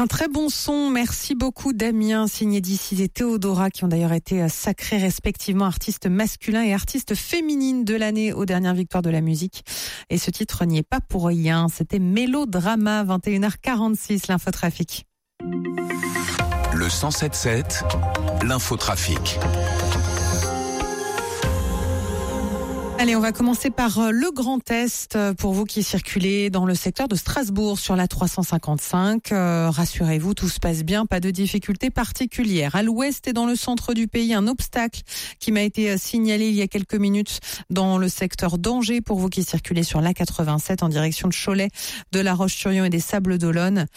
Un très bon son, merci beaucoup Damien, signé d'ici et Théodora qui ont d'ailleurs été sacrés respectivement artistes masculins et artistes féminines de l'année aux dernières victoires de la musique. Et ce titre n'y est pas pour rien, c'était Mélodrama, 21h46, l'infotrafic. Le 107.7, l'infotrafic. Allez, on va commencer par le Grand Est pour vous qui circulez dans le secteur de Strasbourg sur la 355. Rassurez-vous, tout se passe bien, pas de difficultés particulières. À l'ouest et dans le centre du pays, un obstacle qui m'a été signalé il y a quelques minutes dans le secteur d'Angers pour vous qui circulez sur l'A87 en direction de Cholet, de La Roche-sur-Yon et des Sables-d'Olonne.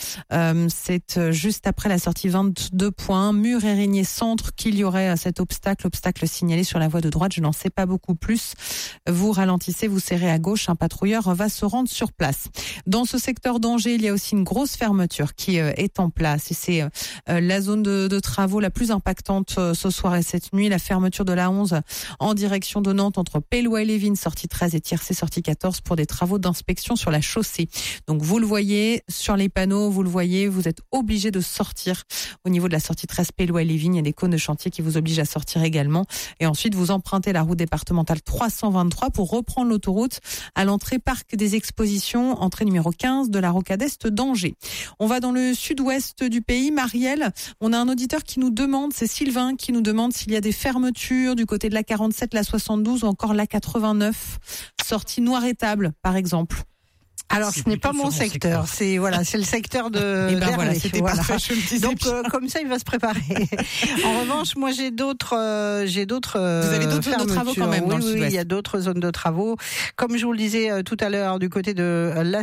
C'est juste après la sortie 22 points, Mur-Érigné centre qu'il y aurait cet obstacle signalé sur la voie de droite. Je n'en sais pas beaucoup plus. Vous ralentissez, vous serrez à gauche, un patrouilleur va se rendre sur place. Dans ce secteur d'Angers, il y a aussi une grosse fermeture qui est en place. Et c'est la zone de travaux la plus impactante ce soir et cette nuit. La fermeture de la 11 en direction de Nantes entre Pellois-et-Lévin, sortie 13 et Tiercé, sortie 14 pour des travaux d'inspection sur la chaussée. Donc vous le voyez sur les panneaux, vous le voyez, vous êtes obligé de sortir au niveau de la sortie 13 Pellois-et-Lévin. Il y a des cônes de chantier qui vous obligent à sortir également. Et ensuite, vous empruntez la route départementale 323 pour reprendre l'autoroute à l'entrée Parc des Expositions, entrée numéro 15 de la rocade est d'Angers. On va dans le sud-ouest du pays. Marielle, on a un auditeur qui nous demande, c'est Sylvain qui nous demande s'il y a des fermetures du côté de la 47, la 72 ou encore la 89, sortie Noir-Étable par exemple. Alors, ce n'est pas mon secteur. C'est le secteur de. Et ben voilà, c'était parfait. Je me disais. Donc, comme ça, il va se préparer. En revanche, moi, j'ai d'autres. Vous avez d'autres zones de travaux quand même. Oui, il y a d'autres zones de travaux. Comme je vous le disais tout à l'heure, du côté de la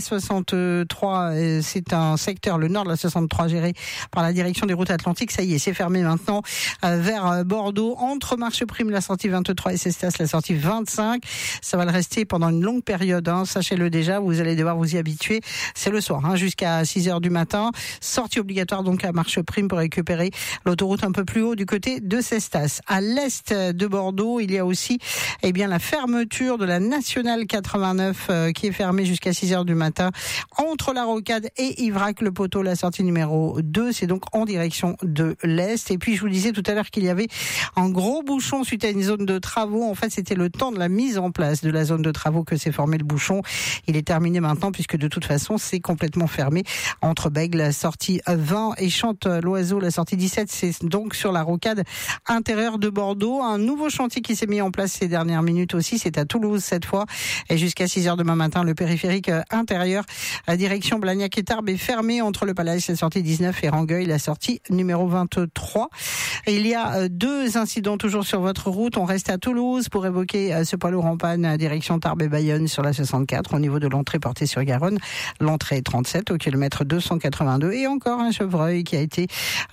63, c'est un secteur, le nord de la 63, géré par la direction des routes atlantiques. Ça y est, c'est fermé maintenant vers Bordeaux, entre Marcheprime, la sortie 23 et Cestas, la sortie 25. Ça va le rester pendant une longue période. Sachez-le déjà. Vous allez devoir vous y habituer. C'est le soir, jusqu'à 6h du matin. Sortie obligatoire donc à Marcheprime pour récupérer l'autoroute un peu plus haut du côté de Cestas. À l'est de Bordeaux, il y a aussi la fermeture de la nationale 89 qui est fermée jusqu'à 6h du matin entre la Rocade et Ivrac, le poteau, la sortie numéro 2. C'est donc en direction de l'est. Et puis je vous disais tout à l'heure qu'il y avait un gros bouchon suite à une zone de travaux. En fait, c'était le temps de la mise en place de la zone de travaux que s'est formé le bouchon. Il est terminé maintenant puisque de toute façon c'est complètement fermé entre Bègle, la sortie 20 et Chante-l'Oiseau, la sortie 17. C'est donc sur la rocade intérieure de Bordeaux. Un nouveau chantier qui s'est mis en place ces dernières minutes aussi, c'est à Toulouse cette fois, et jusqu'à 6h demain matin, le périphérique intérieur à direction Blagnac et Tarbes est fermé entre le Palais, la sortie 19 et Rangueil, la sortie numéro 23. Et il y a deux incidents toujours sur votre route. On reste à Toulouse pour évoquer ce poids lourd en panne à direction Tarbes et Bayonne sur la 64 au niveau de l'entrée portée sur Garonne. L'entrée est 37 au kilomètre 282 et encore un chevreuil qui a été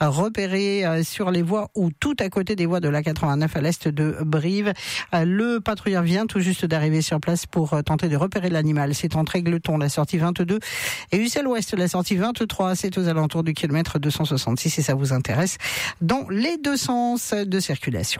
repéré sur les voies ou tout à côté des voies de la 89 à l'est de Brive. Le patrouilleur vient tout juste d'arriver sur place pour tenter de repérer l'animal. C'est entre Égleton, la sortie 22 et Ussel-Ouest, la sortie 23. C'est aux alentours du kilomètre 266 et ça vous intéresse dans les deux sens de circulation.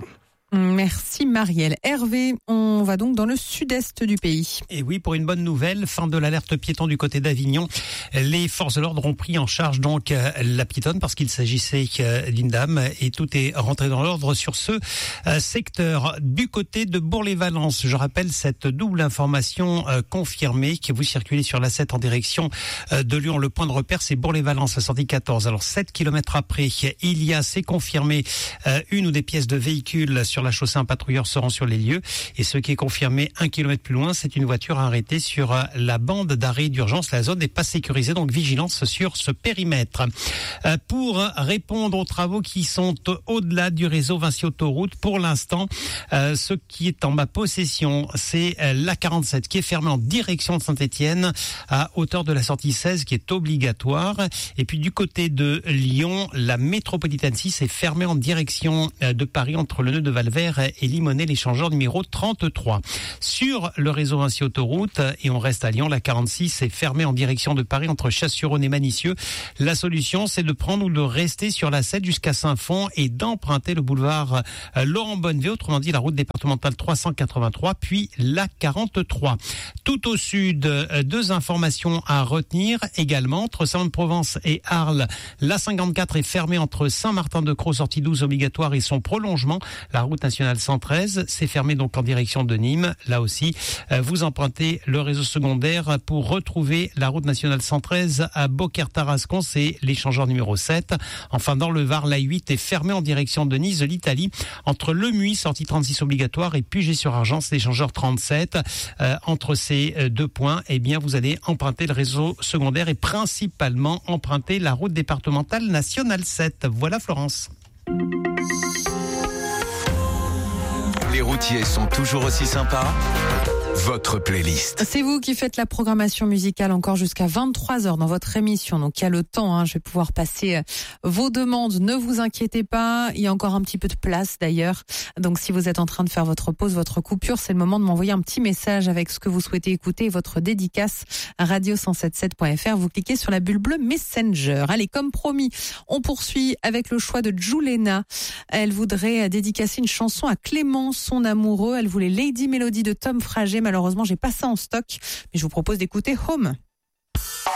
Merci Marielle. Hervé, on va donc dans le sud-est du pays. Et oui, pour une bonne nouvelle, fin de l'alerte piéton du côté d'Avignon. Les forces de l'ordre ont pris en charge donc la piétonne parce qu'il s'agissait d'une dame et tout est rentré dans l'ordre sur ce secteur. Du côté de Bourg-les-Valences, je rappelle cette double information confirmée que vous circulez sur la 7 en direction de Lyon. Le point de repère, c'est Bourg-les-Valences, la sortie 14. Alors 7 km après, il y a, c'est confirmé, une ou des pièces de véhicules sur la chaussée. Un patrouilleur se rend sur les lieux et ce qui est confirmé 1 kilomètre plus loin, c'est une voiture arrêtée sur la bande d'arrêt d'urgence. La zone n'est pas sécurisée, donc vigilance sur ce périmètre. Pour répondre aux travaux qui sont au-delà du réseau Vinci Autoroute, pour l'instant, ce qui est en ma possession, c'est la 47 qui est fermée en direction de Saint-Étienne à hauteur de la sortie 16 qui est obligatoire. Et puis du côté de Lyon, la métropolitaine 6 est fermée en direction de Paris entre le nœud de Valverde Calvaire et Limonest, l'échangeur numéro 33. Sur le réseau Vinci Autoroute, et on reste à Lyon, la 46 est fermée en direction de Paris entre Chasse-sur-Rhône et Manicieux. La solution, c'est de prendre ou de rester sur la 7 jusqu'à Saint-Fond et d'emprunter le boulevard Laurent Bonnevet, autrement dit la route départementale 383, puis la 43. Tout au sud, deux informations à retenir également. Entre Saint-Provence et Arles, la 54 est fermée entre Saint-Martin-de-Crau, sortie 12 obligatoire, et son prolongement. La route nationale 113 s'est fermée donc en direction de Nîmes. Là aussi, vous empruntez le réseau secondaire pour retrouver la route nationale 113 à Beaucaire-Tarascon, c'est l'échangeur numéro 7. Enfin, dans le Var, la 8 est fermée en direction de Nice, de l'Italie, entre Le Muy, sortie 36 obligatoire, et Puget-sur-Argence, l'échangeur 37. Entre ces deux points, eh bien, vous allez emprunter le réseau secondaire et principalement emprunter la route départementale nationale 7. Voilà, Florence. Les routiers sont toujours aussi sympas. Votre playlist. C'est vous qui faites la programmation musicale encore jusqu'à 23h dans votre émission. Donc, il y a le temps, je vais pouvoir passer vos demandes. Ne vous inquiétez pas. Il y a encore un petit peu de place d'ailleurs. Donc, si vous êtes en train de faire votre pause, votre coupure, c'est le moment de m'envoyer un petit message avec ce que vous souhaitez écouter et votre dédicace à radio177.fr. Vous cliquez sur la bulle bleue Messenger. Allez, comme promis, on poursuit avec le choix de Julena. Elle voudrait dédicacer une chanson à Clément, son amoureux. Elle voulait Lady Melody de Tom Frager. Malheureusement, j'ai pas ça en stock, mais je vous propose d'écouter Home.